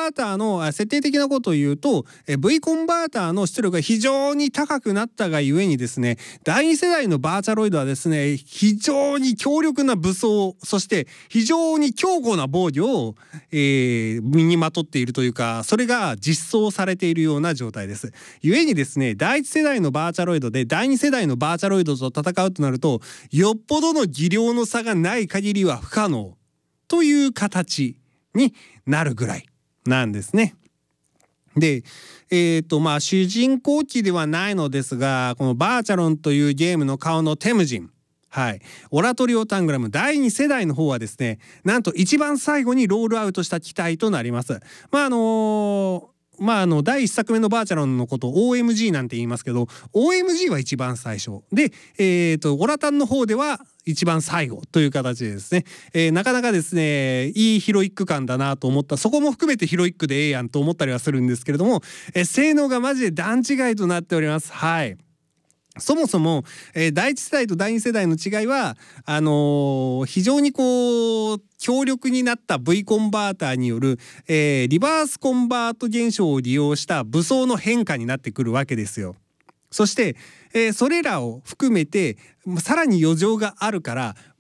バーターの設定的なことを言うと V コンバーターの出力が非常に高くなったがゆえにですね、第2世代のバーチャロイドはですね非常に強力な武装、そして非常に強固な防御を、身にまとっているというか、それが実装されているような状態です。ゆえにですね、第1世代のバーチャロイドで第2世代のバーチャロイドと戦うとなると、よっぽどの技量の差がない限りは不可能という形になるぐらいなんですね。で、主人公機ではないのですが、このバーチャロンというゲームの顔のテムジン、オラトリオタングラム第2世代の方はですね、なんと一番最後にロールアウトした機体となります。第1作目のバーチャロンのことを OMG なんて言いますけど、 OMG は一番最初で、オラタンの方では一番最後という形でですね、なかなかですねいいヒロイック感だなと思った、そこも含めてヒロイックでええやんと思ったりはするんですけれども、性能がマジで段違いとなっております。そもそも、第1世代と第2世代の違いは非常に強力になった V コンバーターによる、リバースコンバート現象を利用した武装の変化になってくるわけですよ。そして、それらを含めてさらに余剰があるから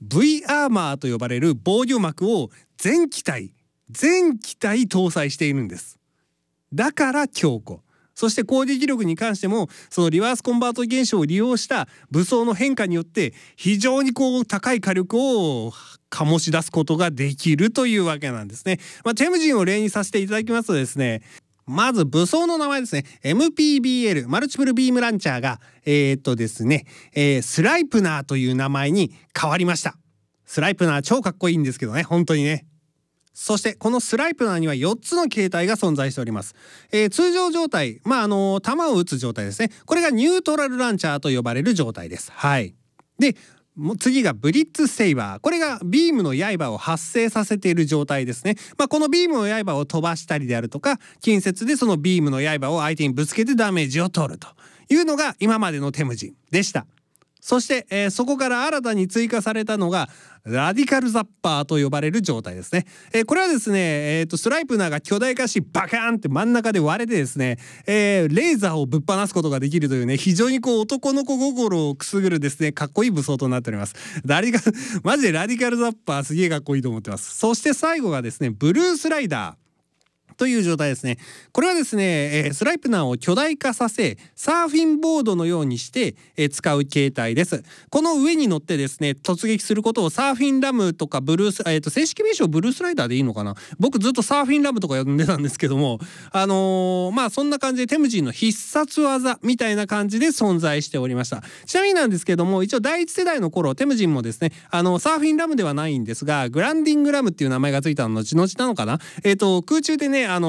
V アーマーと呼ばれる防御膜を全機体搭載しているんです。だから強固。そして攻撃力に関してもそのリバースコンバート現象を利用した武装の変化によって非常に高い火力を醸し出すことができるというわけなんですね。テムジンを例にさせていただきますとですね、まず武装の名前ですね。 MPBL マルチプルビームランチャーがですね、スライプナーという名前に変わりました。スライプナー超かっこいいんですけどね、本当にね。そしてこのスライプナーには4つの形態が存在しております。通常状態、弾を撃つ状態ですね。これがニュートラルランチャーと呼ばれる状態です。で次がブリッツセイバー、これがビームの刃を発生させている状態ですね。このビームの刃を飛ばしたりであるとか、近接でそのビームの刃を相手にぶつけてダメージを取るというのが今までのテムジンでした。そして、そこから新たに追加されたのがラディカルザッパーと呼ばれる状態ですね。これはですね、スライプナーが巨大化しバカーンって真ん中で割れてですね、レーザーをぶっ放すことができるというね、非常に男の子心をくすぐるですねかっこいい武装となっております。マジでラディカルザッパーすげえかっこいいと思ってます。そして最後がですねブルースライダーという状態ですね。これはですね、スライプナーを巨大化させサーフィンボードのようにして、使う形態です。この上に乗ってですね突撃することをサーフィンラムとかブルース、正式名称ブルースライダーでいいのかな。僕ずっとサーフィンラムとか呼んでたんですけども、そんな感じでテムジンの必殺技みたいな感じで存在しておりました。ちなみになんですけども、一応第1世代の頃テムジンもですねサーフィンラムではないんですがグランディングラムっていう名前がついたの後々なのかな。空中でね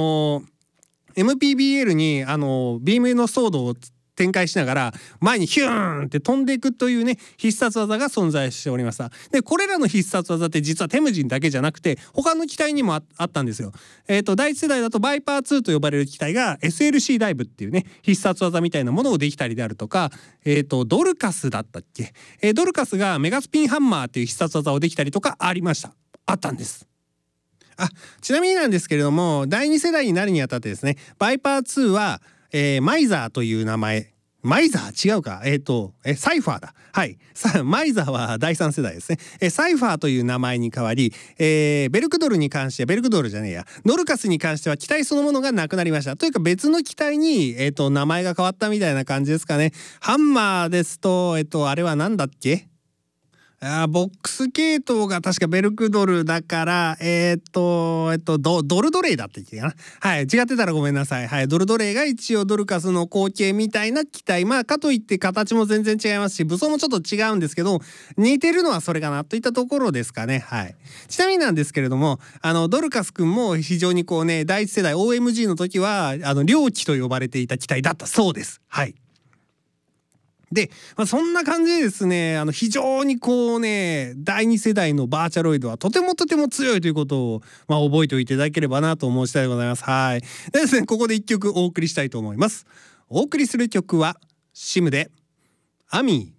MPBL にビームのソードを展開しながら前にヒューンって飛んでいくというね必殺技が存在しておりました。でこれらの必殺技って実はテムジンだけじゃなくて他の機体にもあったんですよ。第1世代だとバイパー2と呼ばれる機体が SLC ダイブっていうね必殺技みたいなものをできたりであるとか、ドルカスだったっけ、ドルカスがメガスピンハンマーっていう必殺技をできたりとかあったんです。ちなみになんですけれども、第2世代になるにあたってですねバイパー2は、マイザーという名前、マイザー違うか、サイファーだ。マイザーは第3世代ですね。サイファーという名前に変わり、ベルクドルに関してノルカスに関しては機体そのものがなくなりました。というか別の機体に、名前が変わったみたいな感じですかね。ハンマーですとあれはなんだっけ、ボックス系統が確かベルクドルだからドルドレイだって言ってたかな。違ってたらごめんなさい。ドルドレイが一応ドルカスの後継みたいな機体、かといって形も全然違いますし武装もちょっと違うんですけど似てるのはそれかなといったところですかね。ちなみになんですけれどもドルカスくんも非常に第一世代 OMG の時は猟奇と呼ばれていた機体だったそうです。で、そんな感じでですね非常に第2世代のバーチャロイドはとても強いということを、覚えておいていただければなと思う次第でございます。でですねここで1曲お送りしたいと思います。お送りする曲はシムでアミー。